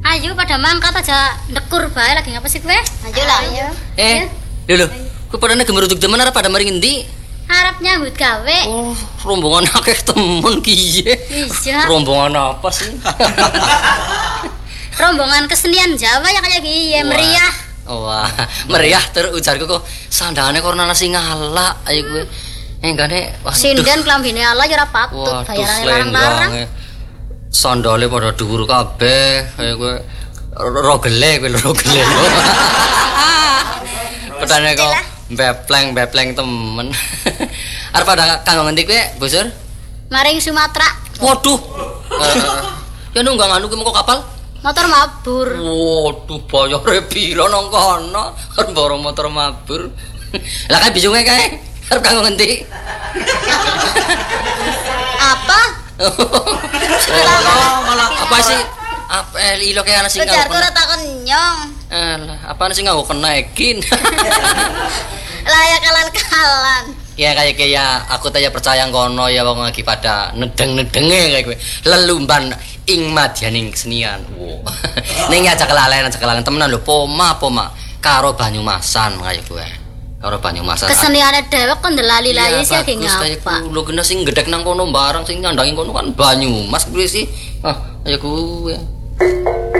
Ayo pada mangkat aja nekur bae lagi ngapa sih kowe? Ayo lah. Lho, kowe padane gemeruduk demen arep pada mari ngendi? Harap nyambut gawe. Oh, rombongan akeh temen kiye. Iya. Rombongan apa sih? Rombongan kesenian Jawa ya kayak gini meriah. Wah, meriah terus ujarku kok sandangane korona sing ngalak ayo kowe. Enggane Sinden klambine ala ya ora patut bayarane larang-larang. Sandale pada dhuwur kabeh kaya kowe rogele kowe rogele. Petane kok bepleng temen. Arep pada kanggo ngendi kowe, Bosur? Maring Sumatera. Waduh. Ya nunggang anu kowe mengko kapal? Motor mabur. Waduh, bayare piro nang kono? Arep borong motor mabur. Lah kae bisunge kae. Arep kanggo ngendi? Apa? Malah apa sih? Apa ilo kayak ana sing Kejarku ora takon nyong. Alah, apaan sih nganggo kenaikin? Layak kalan-kalan. Ya kayak aku tanya percaya kono ya wong lagi pada nedeng-nedenge kayak gue. Lelumban ing madyaning kesenian. Wow. Ning aja kelalen temenan lho, poma karo Banyumasan kayak gue. Karo Banyumasan. Keseniane dhewek kon ndelali-lali sih ge ngapa? Lho kena sing gedhek nang kono barang sing nyandangi kono kan Banyumas kuwi sih. Ah, kaya gue.